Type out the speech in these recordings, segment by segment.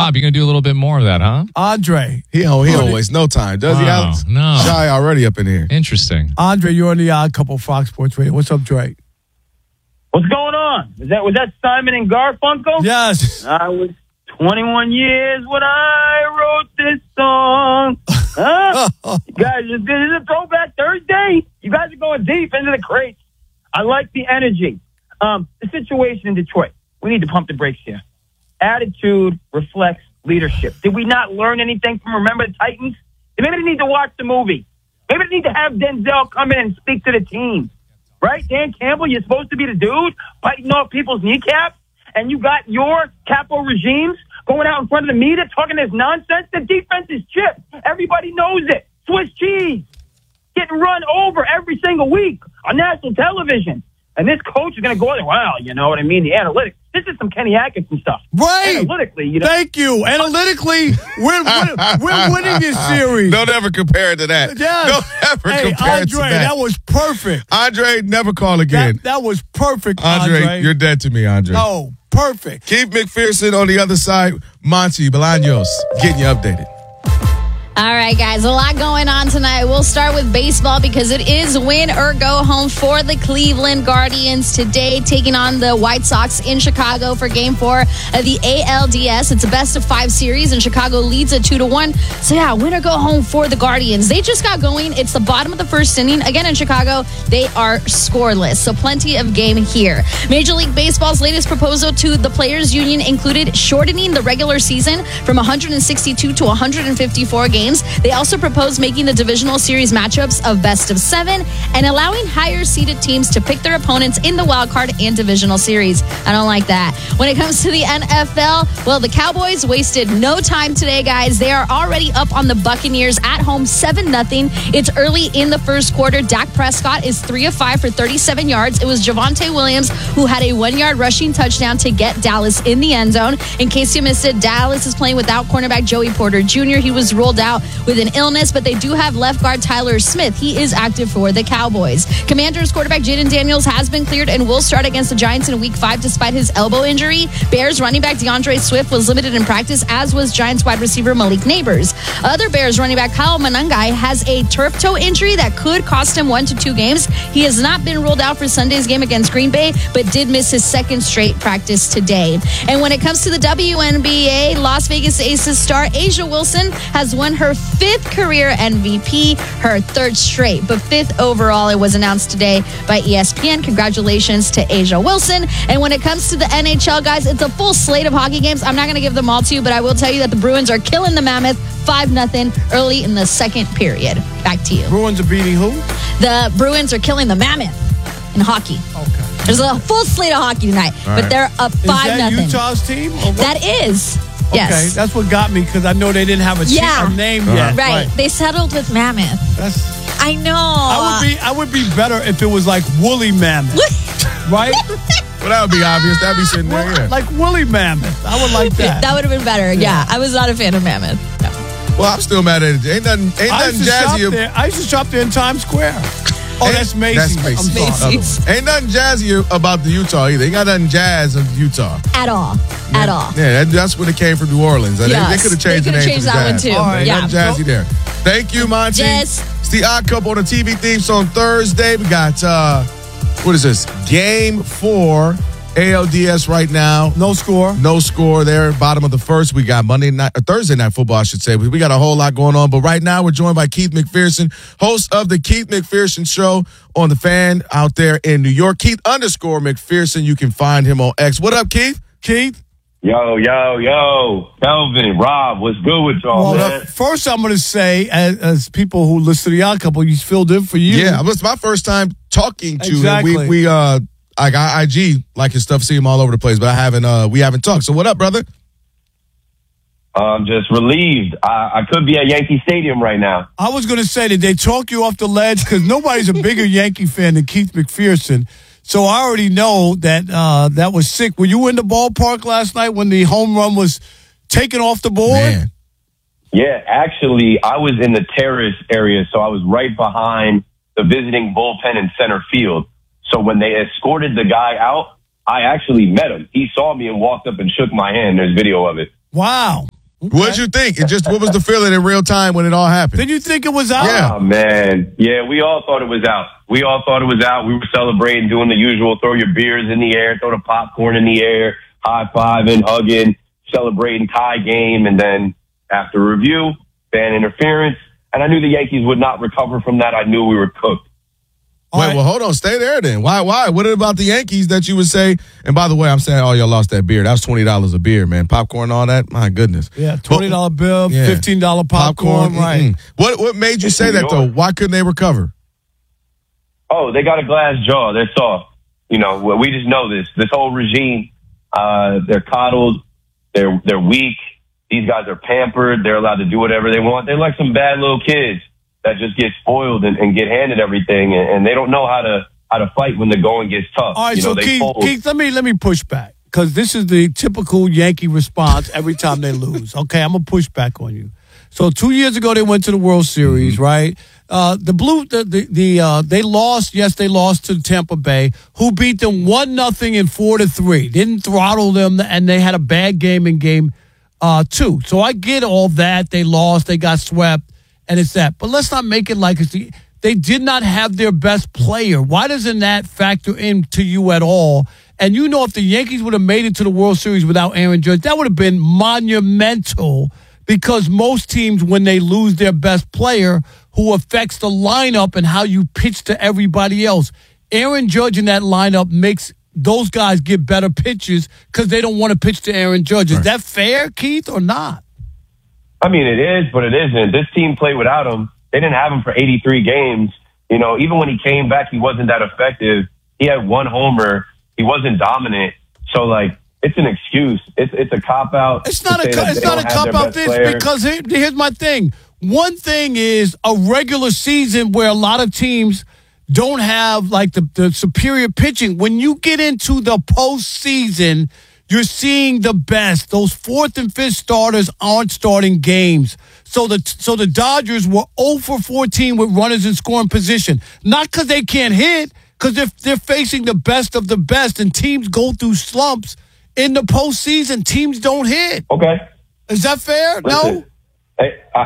Rob, you're going to do a little bit more of that, huh? Andre. He don't waste no time, does he, Alex? No. Shy already up in here. Interesting. Andre, you're on the Odd Couple Fox Sports Radio. What's up, Dre? What's going on? Was that Simon and Garfunkel? Yes. I was 21 years when I wrote this song. Huh? You guys, this is a throwback Thursday. You guys are going deep into the crates. I like the energy. The situation in Detroit. We need to pump the brakes here. Attitude reflects leadership. Did we not learn anything from Remember the Titans? Maybe they need to watch the movie. Maybe they need to have Denzel come in and speak to the team. Right? Dan Campbell, you're supposed to be the dude biting off people's kneecaps, and you got your capo regimes going out in front of the media talking this nonsense. The defense is chipped. Everybody knows it. Swiss cheese. Getting run over every single week on national television. And this coach is going to go there. Well, you know what I mean? The analytics. This is some Kenny Atkinson stuff. Right. Analytically, you know. Thank you. Analytically, we're winning this series. Don't ever compare it to that. Yes. Don't ever Hey, compare it to Andre, that was perfect. Andre, never call again. That was perfect, Andre, you're dead to me, Andre. No, perfect. Keith McPherson on the other side. Monty Bolaños getting you updated. All right, guys, a lot going on tonight. We'll start with baseball because it is win or go home for the Cleveland Guardians today, taking on the White Sox in Chicago for Game 4 of the ALDS. It's a best-of-5 series, and Chicago leads it 2-1. So, yeah, win or go home for the Guardians. They just got going. It's the bottom of the first inning. Again, in Chicago, they are scoreless, so plenty of game here. Major League Baseball's latest proposal to the Players Union included shortening the regular season from 162 to 154 games. They also proposed making the divisional series matchups of best of 7 and allowing higher seeded teams to pick their opponents in the wild card and divisional series. I don't like that. When it comes to the NFL, well, the Cowboys wasted no time today, guys. They are already up on the Buccaneers at home 7-0. It's early in the first quarter. Dak Prescott is 3 of 5 for 37 yards. It was Javonte Williams who had a 1-yard rushing touchdown to get Dallas in the end zone. In case you missed it, Dallas is playing without cornerback Joey Porter Jr. He was rolled out with an illness, but they do have left guard Tyler Smith. He is active for the Cowboys. Commanders quarterback Jaden Daniels has been cleared and will start against the Giants in Week 5 despite his elbow injury. Bears running back DeAndre Swift was limited in practice, as was Giants wide receiver Malik Neighbors. Other Bears running back Kyle Monangai has a turf toe injury that could cost him 1 to 2 games. He has not been ruled out for Sunday's game against Green Bay, but did miss his second straight practice today. And when it comes to the WNBA, Las Vegas Aces star A'ja Wilson has won her 5th career MVP, her 3rd straight, but 5th overall. It was announced today by ESPN. Congratulations to A'ja Wilson. And when it comes to the NHL, guys, it's a full slate of hockey games. I'm not going to give them all to you, but I will tell you that the Bruins are killing the Mammoth 5-0 early in the second period. Back to you. Bruins are beating who? The Bruins are killing the Mammoth in hockey. Okay. There's a full slate of hockey tonight, but they're up 5-0. Is that Utah's team? That is. Yes. Okay, that's what got me because I know they didn't have a name yet. Right. They settled with Mammoth. I know. I would be better if it was like Woolly Mammoth. Right? Well, that would be obvious. That'd be sitting there, yeah. Like Woolly Mammoth. I would like that. That would have been better. Yeah. I was not a fan of Mammoth. No. Well, I'm still mad at it. Ain't nothing jazzy. I used to shop there in Times Square. Oh, that's Macy's. That's Macy's. I'm sorry. Ain't nothing jazzy about the Utah either. Ain't got nothing jazz in Utah. At all. At all. Yeah, that's when it came from New Orleans. Yes. They could have changed the name to that one Jazz. too. Right. Yeah. Nothing jazzy there. Thank you, Monty. Yes. It's the Odd Couple on the TV theme song Thursday. We got, what is this? Game 4. ALDS right now. No score there. Bottom of the first. We got Thursday night football, I should say. We got a whole lot going on. But right now, we're joined by Keith McPherson, host of the Keith McPherson Show on The Fan out there in New York. Keith_McPherson. You can find him on X. What up, Keith? Keith? Yo. Kelvin, Rob, what's good with y'all, man? First, I'm going to say, as people who listen to the Odd Couple, he's filled in for you. Yeah, it was my first time talking to exactly. him. I got IG, like his stuff, see him all over the place, but we haven't talked. So what up, brother? I'm just relieved. I could be at Yankee Stadium right now. I was going to say, did they talk you off the ledge? Because nobody's a bigger Yankee fan than Keith McPherson. So I already know that that was sick. Were you in the ballpark last night when the home run was taken off the board? Man. Yeah, actually, I was in the terrace area, so I was right behind the visiting bullpen in center field. So when they escorted the guy out, I actually met him. He saw me and walked up and shook my hand. There's video of it. Wow. Okay. What'd you think? What was the feeling in real time when it all happened? Did you think it was out? Yeah. Oh, man. Yeah, we all thought it was out. We were celebrating, doing the usual, throw your beers in the air, throw the popcorn in the air, high-fiving, hugging, celebrating tie game. And then after review, fan interference. And I knew the Yankees would not recover from that. I knew we were cooked. Wait, well, hold on. Stay there then. Why? What about the Yankees that you would say? And by the way, I'm saying, y'all lost that beer. That was $20 a beer, man. Popcorn, all that. My goodness. Yeah, $20 bill, yeah. $15 popcorn. Right. What made you say that, though? Why couldn't they recover? Oh, they got a glass jaw. They're soft. You know, we just know this. This whole regime, they're coddled. They're weak. These guys are pampered. They're allowed to do whatever they want. They're like some bad little kids that just get spoiled and get handed everything, and they don't know how to fight when the going gets tough. All right, you know, so Keith, let me push back, because this is the typical Yankee response every time they lose. Okay, I'm gonna push back on you. So 2 years ago they went to the World Series, right? They lost. Yes, they lost to Tampa Bay, who beat them 1-0 and 4-3. Didn't throttle them, and they had a bad game in game 2. So I get all that. They lost. They got swept. And it's that. But let's not make it like they did not have their best player. Why doesn't that factor into you at all? And you know, if the Yankees would have made it to the World Series without Aaron Judge, that would have been monumental, because most teams, when they lose their best player, who affects the lineup and how you pitch to everybody else, Aaron Judge in that lineup makes those guys get better pitches because they don't want to pitch to Aaron Judge. Is that fair, Keith, or not? I mean, it is, but it isn't. This team played without him. They didn't have him for 83 games. You know, even when he came back, he wasn't that effective. He had 1 homer. He wasn't dominant. So, like, it's an excuse. It's a cop-out. It's not a cop-out, because here's my thing. One thing is a regular season where a lot of teams don't have, like, the superior pitching. When you get into the postseason, you're seeing the best. Those 4th and 5th starters aren't starting games. So the Dodgers were 0 for 14 with runners in scoring position. Not because they can't hit, because they're facing the best of the best, and teams go through slumps. In the postseason, teams don't hit. Okay. Is that fair? Listen, No?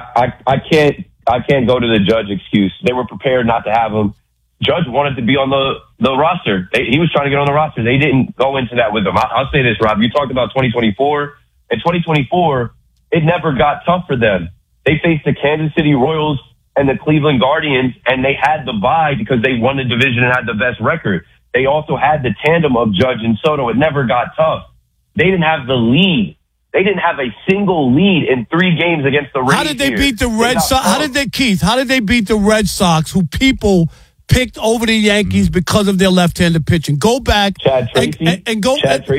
I can't go to the Judge excuse. They were prepared not to have him. Judge wanted to be on the roster. He was trying to get on the roster. They didn't go into that with him. I'll say this, Rob. You talked about 2024. In 2024, it never got tough for them. They faced the Kansas City Royals and the Cleveland Guardians, and they had the bye because they won the division and had the best record. They also had the tandem of Judge and Soto. It never got tough. They didn't have the lead. They didn't have a single lead in 3 games against the Rays. How did they beat the Red Sox? How did they beat the Red Sox, who people picked over the Yankees because of their left-handed pitching? Go back, Chad Tracy, and go.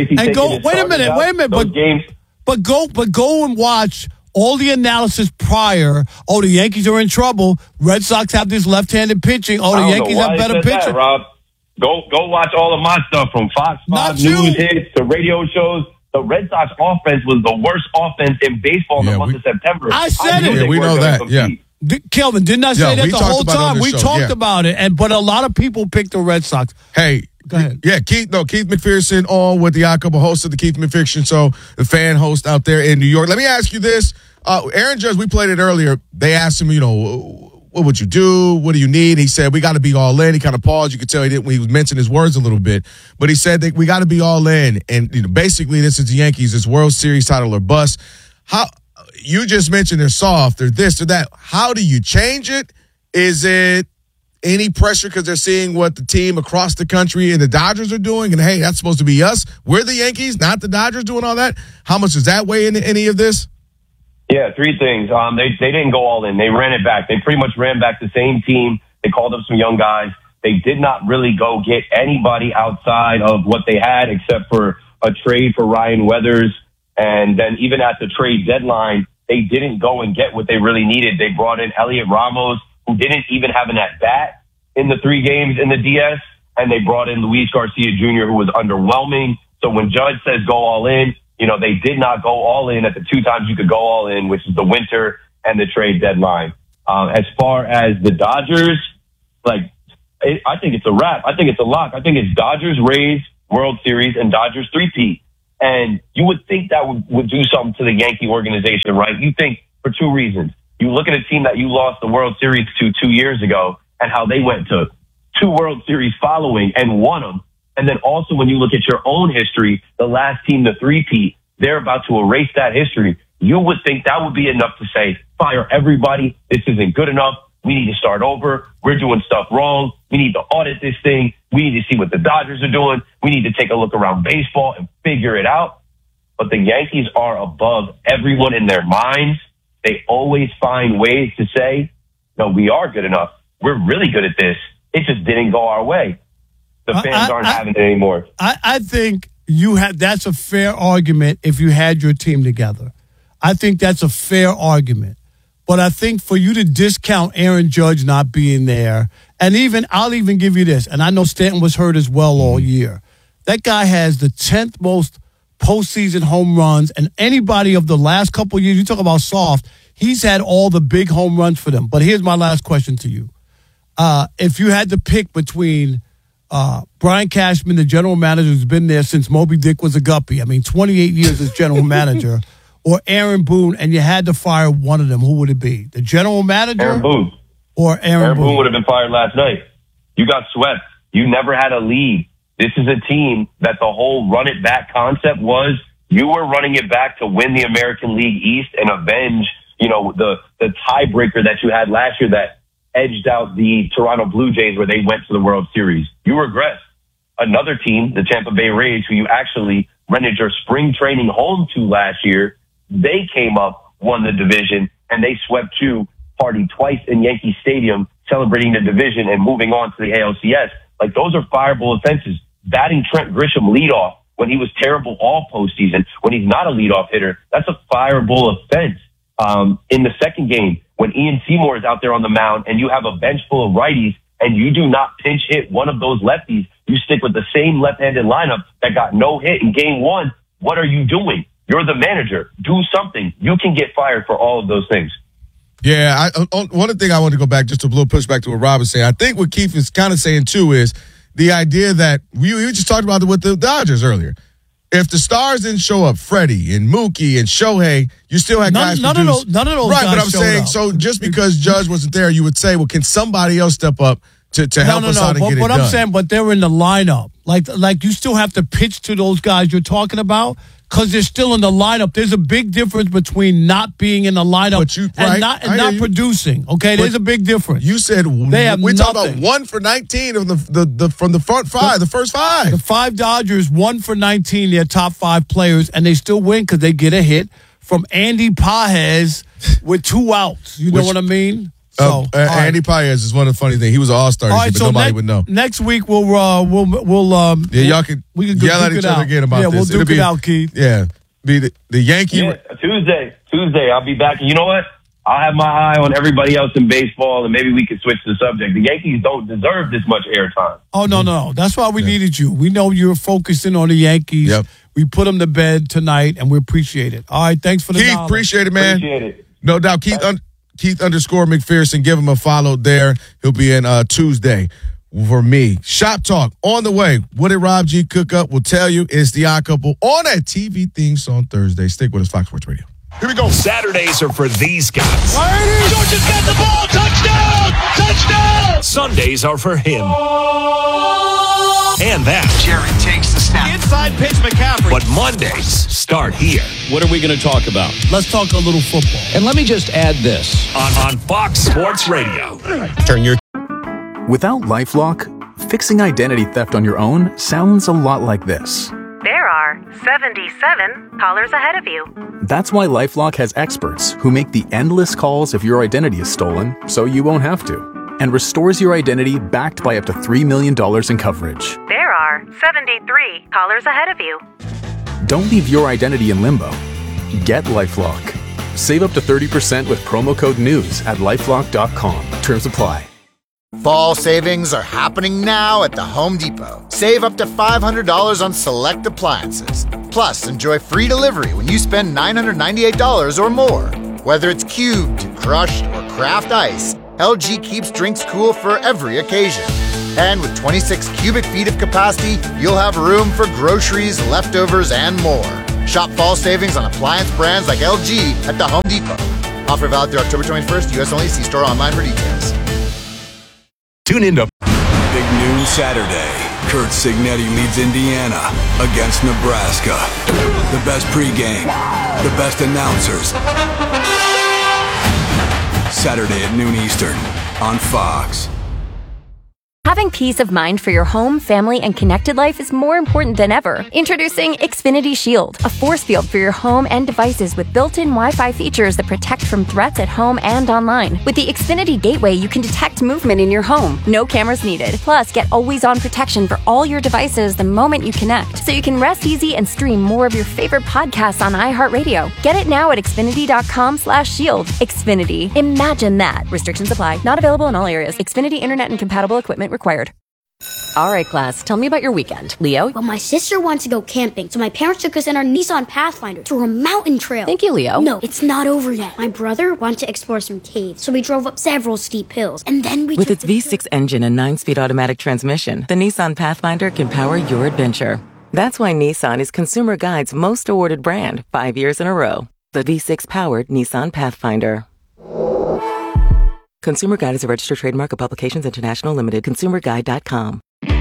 Wait a minute. But go and watch all the analysis prior. Oh, the Yankees are in trouble. Red Sox have this left-handed pitching. Oh, the Yankees have better pitching. Rob, go watch all of my stuff from Fox 5 News hits to radio shows. The Red Sox offense was the worst offense in baseball in the month of September. I said it. Yeah, we know that. Yeah. Kelvin, didn't I say that the whole time? We talked about it, but a lot of people picked the Red Sox. Hey, go ahead. Yeah, Keith McPherson on with the Odd Couple, host of the Keith McPherson Show, the fan host out there in New York. Let me ask you this. Aaron Judge, we played it earlier. They asked him, what would you do? What do you need? He said, we got to be all in. He kind of paused. You could tell he was mentioning his words a little bit. But he said that we got to be all in. And basically, this is the Yankees. It's World Series title or bust. How you just mentioned they're soft, they're this, or that. How do you change it? Is it any pressure because they're seeing what the team across the country and the Dodgers are doing? And, hey, that's supposed to be us. We're the Yankees, not the Dodgers doing all that. How much does that weigh into any of this? Yeah, 3 things. They didn't go all in. They ran it back. They pretty much ran back the same team. They called up some young guys. They did not really go get anybody outside of what they had except for a trade for Ryan Weathers. And then even at the trade deadline, they didn't go and get what they really needed. They brought in Elliot Ramos, who didn't even have an at-bat in the 3 games in the DS. And they brought in Luis Garcia Jr., who was underwhelming. So when Judge says go all in, they did not go all in at the 2 times you could go all in, which is the winter and the trade deadline. As far as the Dodgers, I think it's a wrap. I think it's a lock. I think it's Dodgers, Rays, World Series, and Dodgers 3-peat. And you would think that would do something to the Yankee organization, right? You think for two reasons. You look at a team that you lost the World Series to 2 years ago and how they went to 2 World Series following and won them. And then also when you look at your own history, the last team to three-peat, they're about to erase that history. You would think that would be enough to say, fire everybody. This isn't good enough. We need to start over. We're doing stuff wrong. We need to audit this thing. We need to see what the Dodgers are doing. We need to take a look around baseball and figure it out. But the Yankees are above everyone in their minds. They always find ways to say, no, we are good enough. We're really good at this. It just didn't go our way. The fans aren't having it anymore. I think that's a fair argument if you had your team together. I think that's a fair argument. But I think for you to discount Aaron Judge not being there, and I'll even give you this, and I know Stanton was hurt as well all year. That guy has the 10th most postseason home runs, and anybody of the last couple of years, you talk about soft, he's had all the big home runs for them. But here's my last question to you. If you had to pick between Brian Cashman, the general manager who's been there since Moby Dick was a guppy, 28 years as general manager, or Aaron Boone, and you had to fire one of them, who would it be? The general manager? Aaron Boone. Or Aaron Boone? Boone would have been fired last night. You got swept. You never had a lead. This is a team that the whole run it back concept was you were running it back to win the American League East and avenge, the tiebreaker that you had last year that edged out the Toronto Blue Jays where they went to the World Series. You regressed. Another team, the Tampa Bay Rays, who you actually rented your spring training home to last year, they came up, won the division, and they swept you, partied twice in Yankee Stadium, celebrating the division and moving on to the ALCS. Like, those are fireable offenses. Batting Trent Grisham leadoff when he was terrible all postseason, when he's not a leadoff hitter, that's a fireable offense. In the second game, when Ian Seymour is out there on the mound and you have a bench full of righties and you do not pinch hit one of those lefties, you stick with the same left-handed lineup that got no hit in game one. What are you doing? You're the manager. Do something. You can get fired for all of those things. Yeah, one thing I want to go back, just a little pushback to what Rob was saying. I think what Keith is kind of saying, too, is the idea that we just talked about it with the Dodgers earlier. If the stars didn't show up, Freddie and Mookie and Shohei, you still had guys none of those right, guys but I'm saying, up. So just because Judge wasn't there, you would say, well, can somebody else step up to help us out and get it done? But I'm saying, but they're in the lineup. Like you still have to pitch to those guys you're talking about because they're still in the lineup. There's a big difference between not being in the lineup and not producing. Okay, there's a big difference. You said we're talking about 1 for 19 of from the front five, the first five. The 5 Dodgers, 1 for 19, their top 5 players, and they still win because they get a hit from Andy Pages with 2 outs. You know what I mean? So Andy Pages is one of the funny things. He was an all-star, but nobody would know. Next week we'll y'all can yell at each other again about this. Yeah, we'll duke it out, Keith. Yeah, be the Yankee. Yeah, Tuesday, I'll be back. And you know what? I'll have my eye on everybody else in baseball, and maybe we can switch the subject. The Yankees don't deserve this much airtime. Oh, no. That's why we needed you. We know you're focusing on the Yankees. Yep. We put them to bed tonight, and we appreciate it. All right, thanks for the knowledge. Appreciate it, man. Appreciate it. No doubt. Keith_McPherson. Give him a follow there. He'll be in Tuesday for me. Shop Talk on the way. What did Rob G cook up? We'll tell you. It's the Odd Couple on that TV theme song Thursday. Stick with us, Fox Sports Radio. Here we go. Saturdays are for these guys. Georgia's got the ball. Touchdown! Touchdown! Sundays are for him. And that. Jared takes the snap. Inside pitch, McCaffrey. But Mondays start here. What are we going to talk about? Let's talk a little football. And let me just add this. On Fox Sports Radio. Turn your... Without LifeLock, fixing identity theft on your own sounds a lot like this. There are 77 callers ahead of you. That's why LifeLock has experts who make the endless calls if your identity is stolen, so you won't have to, and restores your identity backed by up to $3 million in coverage. There are 73 callers ahead of you. Don't leave your identity in limbo. Get LifeLock. Save up to 30% with promo code NEWS at LifeLock.com. Terms apply. Fall savings are happening now at the Home Depot. Save up to $500 on select appliances. Plus, enjoy free delivery when you spend $998 or more. Whether it's cubed, crushed, or craft ice, LG keeps drinks cool for every occasion. And with 26 cubic feet of capacity, you'll have room for groceries, leftovers, and more. Shop fall savings on appliance brands like LG at the Home Depot. Offer valid through October 21st, U.S. only. See store online for details. Tune in to Big Noon Saturday. Kurt Cignetti leads Indiana against Nebraska. The best pregame, the best announcers. Saturday at noon Eastern on Fox. Having peace of mind for your home, family, and connected life is more important than ever. Introducing Xfinity Shield, a force field for your home and devices with built-in Wi-Fi features that protect from threats at home and online. With the Xfinity Gateway, you can detect movement in your home. No cameras needed. Plus, get always-on protection for all your devices the moment you connect, so you can rest easy and stream more of your favorite podcasts on iHeartRadio. Get it now at Xfinity.com/shield. Xfinity. Imagine that. Restrictions apply. Not available in all areas. Xfinity Internet and compatible equipment required. All right, class. Tell me about your weekend. Leo? Well, my sister wants to go camping, so my parents took us in our Nissan Pathfinder through a mountain trail. Thank you, Leo. No, it's not over yet. My brother wanted to explore some caves, so we drove up several steep hills, and then we With its V6 engine and 9-speed automatic transmission, the Nissan Pathfinder can power your adventure. That's why Nissan is Consumer Guide's most awarded brand 5 years in a row. The V6-powered Nissan Pathfinder. Consumer Guide is a registered trademark of Publications International Limited. ConsumerGuide.com.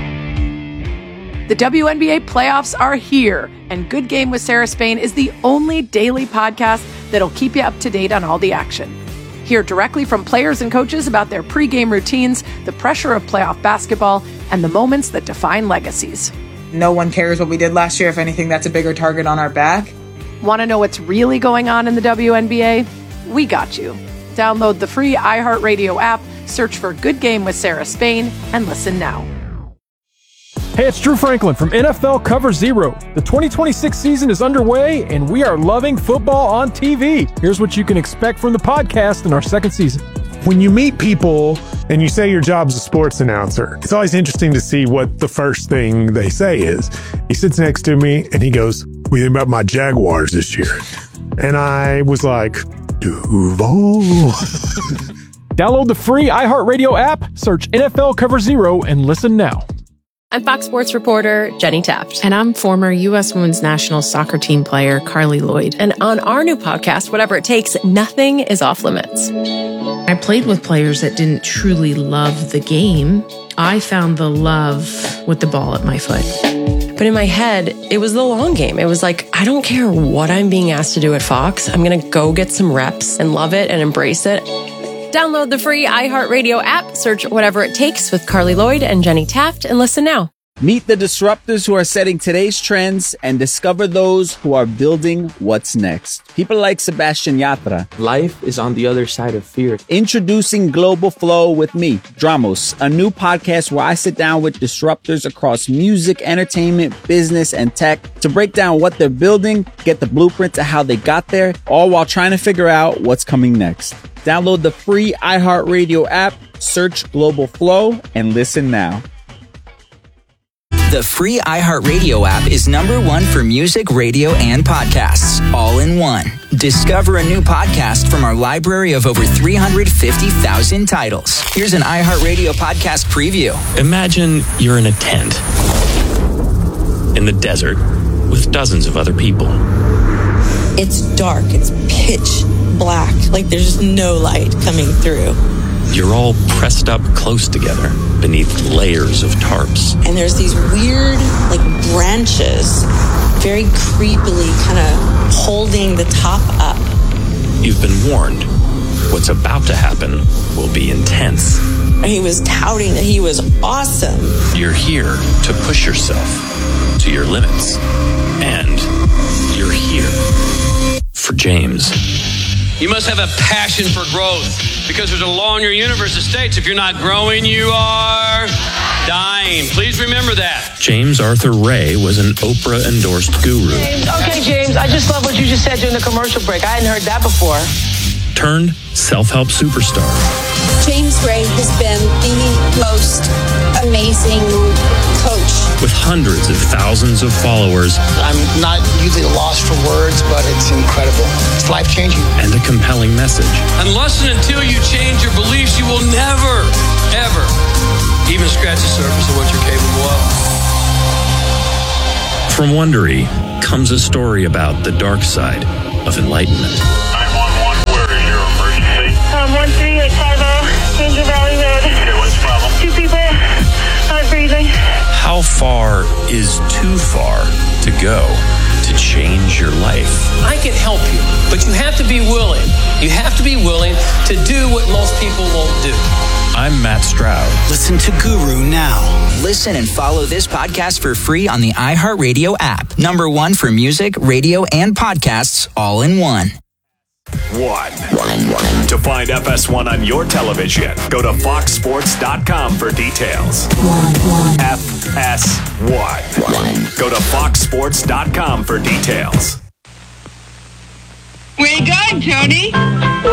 The WNBA playoffs are here, and Good Game with Sarah Spain is the only daily podcast that'll keep you up to date on all the action. Hear directly from players and coaches about their pregame routines, the pressure of playoff basketball, and the moments that define legacies. No one cares what we did last year. If anything, that's a bigger target on our back. Want to know what's really going on in the WNBA? We got you. Download the free iHeartRadio app, search for Good Game with Sarah Spain, and listen now. Hey, it's Drew Franklin from NFL Cover Zero. The 2026 season is underway, and we are loving football on TV. Here's what you can expect from the podcast in our second season. When you meet people and you say your job's a sports announcer, it's always interesting to see what the first thing they say is. He sits next to me, and he goes, "What do you think about my Jaguars this year?" And I was like, Duval. Download the free iHeartRadio app, search NFL Cover Zero, and listen now. I'm Fox Sports reporter Jenny Taft. And I'm former U.S. Women's National Soccer Team player Carly Lloyd. And on our new podcast, Whatever It Takes, nothing is off limits. I played with players that didn't truly love the game. I found the love with the ball at my foot. But in my head, it was the long game. It was like, I don't care what I'm being asked to do at Fox. I'm going to go get some reps and love it and embrace it. Download the free iHeartRadio app, search Whatever It Takes with Carly Lloyd and Jenny Taft, and listen now. Meet the disruptors who are setting today's trends and discover those who are building what's next. People like Sebastian Yatra. Life is on the other side of fear. Introducing Global Flow with me, Dramos, a new podcast where I sit down with disruptors across music, entertainment, business, and tech to break down what they're building, get the blueprint to how they got there, all while trying to figure out what's coming next. Download the free iHeartRadio app, search Global Flow, and listen now. The free iHeartRadio app is #1 for music, radio, and podcasts, all in one. Discover a new podcast from our library of over 350,000 titles. Here's an iHeartRadio podcast preview. Imagine you're in a tent in the desert with dozens of other people. It's dark. It's pitch black. Like there's no light coming through. You're all pressed up close together beneath layers of tarps. And there's these weird, like, branches, very creepily kind of holding the top up. You've been warned. What's about to happen will be intense. And he was touting that he was awesome. You're here to push yourself to your limits. And you're here for James. You must have a passion for growth, because there's a law in your universe that states if you're not growing, you are dying. Please remember that. James Arthur Ray was an Oprah-endorsed guru. Okay, James, I just love what you just said during the commercial break. I hadn't heard that before. Turned self-help superstar. James Ray has been the most amazing coach. With hundreds of thousands of followers. I'm not usually lost for words, but it's incredible. It's life-changing. And a compelling message. Unless and until you change your beliefs, you will never, ever even scratch the surface of what you're capable of. From Wondery comes a story about the dark side of enlightenment. 911, where is your emergency? 13850, Angel Valley Road. Okay, what's the problem? 2 people not breathing. How far is too far to go to change your life? I can help you, but you have to be willing. You have to be willing to do what most people won't do. I'm Matt Stroud. Listen to Guru now. Listen and follow this podcast for free on the iHeartRadio app. #1 for music, radio, and podcasts all in one. To find FS1 on your television, go to foxsports.com for details. FS1. Go to foxsports.com for details. Where you going, Tony?